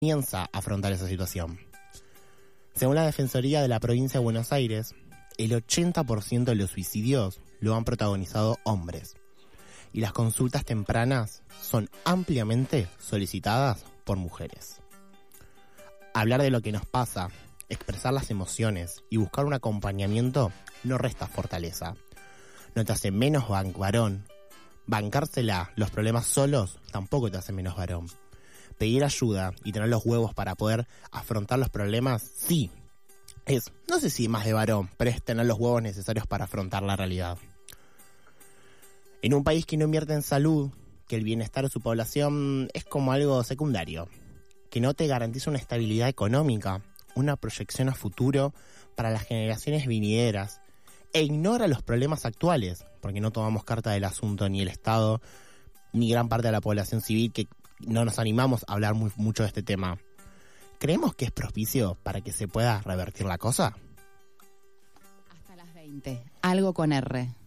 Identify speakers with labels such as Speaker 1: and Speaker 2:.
Speaker 1: comienza a afrontar esa situación. Según la Defensoría de la Provincia de Buenos Aires, el 80% de los suicidios lo han protagonizado hombres. Y las consultas tempranas son ampliamente solicitadas por mujeres. Hablar de lo que nos pasa, expresar las emociones y buscar un acompañamiento no resta fortaleza. No te hace menos varón. Bancársela los problemas solos tampoco te hace menos varón. Pedir ayuda y tener los huevos para poder afrontar los problemas, sí. No sé si más de varón, pero es tener los huevos necesarios para afrontar la realidad. En un país que no invierte en salud, que el bienestar de su población es como algo secundario, que no te garantiza una estabilidad económica, una proyección a futuro para las generaciones venideras, e ignora los problemas actuales, porque no tomamos carta del asunto ni el Estado, ni gran parte de la población civil, que no nos animamos a hablar mucho de este tema. ¿Creemos que es propicio para que se pueda revertir la cosa?
Speaker 2: Hasta las 20. Algo con R.